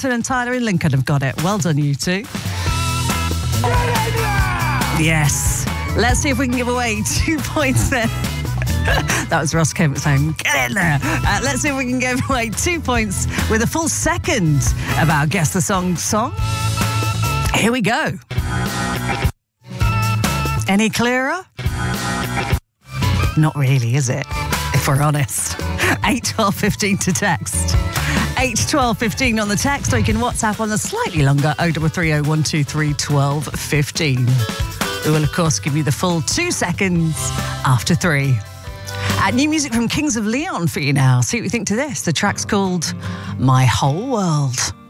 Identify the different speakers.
Speaker 1: Martin and Tyler in Lincoln have got it. Well done, you two. Yes. Let's see if we can give away 2 points then. That was Ross Kemp saying, get in there. Let's see if we can give away 2 points with a full second of our Guess the Song song. Here we go. Any clearer? Not really, is it? If we're honest. 8 12 15 to text. 8 12 15 on the text, or you can WhatsApp on the slightly longer 0330 123 12 15. We will, of course, give you the full 2 seconds after 3. New music from Kings of Leon for you now. See what you think to this. The track's called My Whole World.